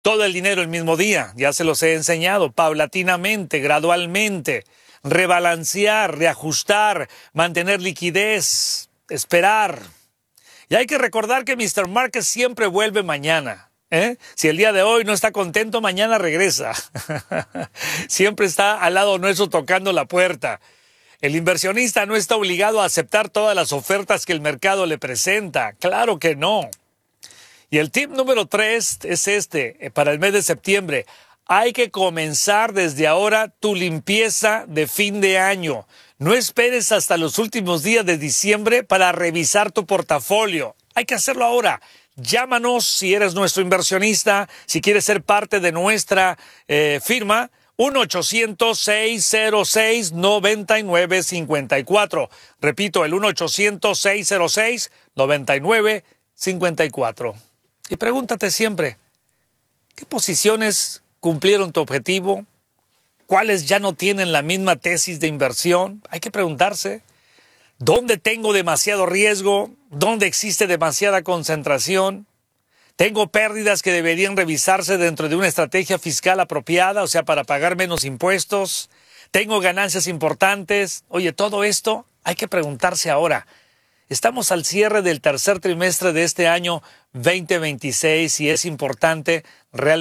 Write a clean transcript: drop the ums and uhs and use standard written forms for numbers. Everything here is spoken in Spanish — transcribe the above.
todo el dinero el mismo día. Ya se los he enseñado, paulatinamente, gradualmente, rebalancear, reajustar, mantener liquidez, esperar. Y hay que recordar que Mr. Market siempre vuelve mañana. Si el día de hoy no está contento, mañana regresa. Siempre está al lado nuestro tocando la puerta. El inversionista no está obligado a aceptar todas las ofertas que el mercado le presenta. Claro que no. Y el tip número 3 es para el mes de septiembre. Hay que comenzar desde ahora tu limpieza de fin de año. No esperes hasta los últimos días de diciembre para revisar tu portafolio. Hay que hacerlo ahora. Llámanos si eres nuestro inversionista, si quieres ser parte de nuestra firma, 1-800-606-9954. Repito, el 1-800-606-9954. Y pregúntate siempre, ¿qué posiciones cumplieron tu objetivo? ¿Cuáles ya no tienen la misma tesis de inversión? Hay que preguntarse. ¿Dónde tengo demasiado riesgo? ¿Dónde existe demasiada concentración? ¿Tengo pérdidas que deberían revisarse dentro de una estrategia fiscal apropiada, o sea, para pagar menos impuestos? ¿Tengo ganancias importantes? Oye, todo esto hay que preguntarse ahora. Estamos al cierre del tercer trimestre de este año 2026 y es importante realmente